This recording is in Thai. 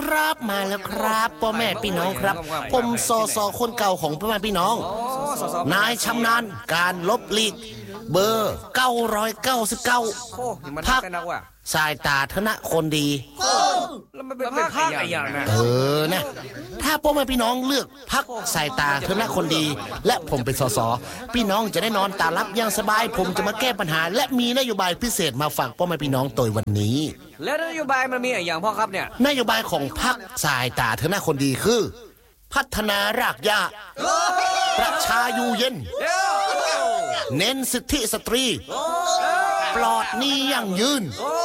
ครับมาแล้วครับพ่อแม่พี่น้องครับผมสสคนเก่าของพ่อแม่พี่น้องนายชำนาญการลบลีกเบอร์999พักสายตาธนคนดีแล้วมันเป็นภาคอะไรอย่างนะนะถ้าพ่อแม่พี่น้องเลือกพักสายตาธนคนดี และผมเป็นสสพี่น้องจะได้นอนตาลับอย่างสบายผมจะมาแก้ปัญหาและมีนโยบายพิเศษมาฝากพ่อแม่พี่น้องตัววันนี้แล้วนโยบายมันมีอะไรอย่างพ่อครับเนี่ยนโยบายของพักสายตาธนคนดีคือพัฒนารากหญ้าประชาอยู่เย็นเน้นสิทธิสตรีปลอดหนี้ยั่งยืน